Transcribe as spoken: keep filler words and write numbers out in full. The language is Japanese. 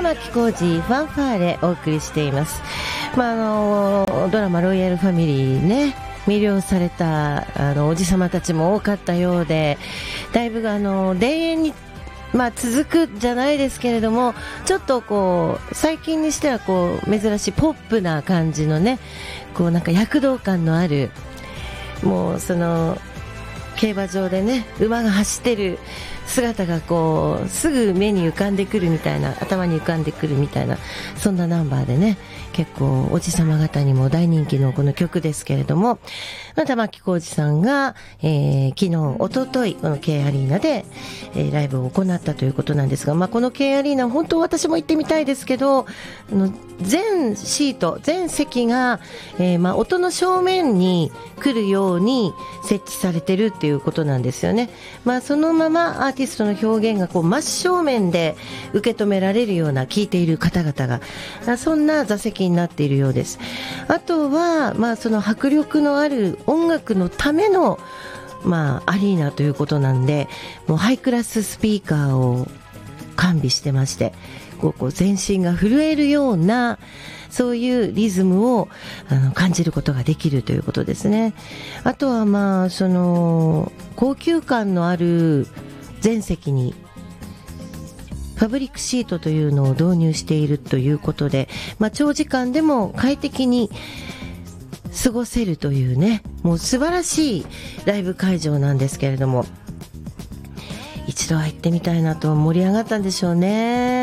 玉置浩二ファンファーレお送りしています。まあ、あのドラマロイヤルファミリーね、魅了されたあのおじさまたちも多かったようで、だいぶあの田園に、まあ、続くじゃないですけれども、ちょっとこう最近にしてはこう珍しいポップな感じのね、こうなんか躍動感のある、もうその競馬場でね馬が走ってる姿がこうすぐ目に浮かんでくるみたいな、頭に浮かんでくるみたいな、そんなナンバーでね、結構おじさま方にも大人気のこの曲ですけれども、玉置浩二さんが、えー、昨日おとといこの K アリーナで、えー、ライブを行ったということなんですが、まあ、この K アリーナ本当私も行ってみたいですけど、あの全シート全席が、えーまあ、音の正面に来るように設置されてるっていうことなんですよね。まあ、そのままアーティストの表現がこう真正面で受け止められるような、聴いている方々がそんな座席になっているようです。あとは、まあ、その迫力のある音楽のための、まあ、アリーナということなんで、もうハイクラススピーカーを完備してまして、こうこう全身が震えるようなそういうリズムをあの感じることができるということですね。あとはまあその高級感のある全席にファブリックシートというのを導入しているということで、まあ、長時間でも快適に過ごせるというね、もう素晴らしいライブ会場なんですけれども、一度は行ってみたいなと、盛り上がったんでしょうね。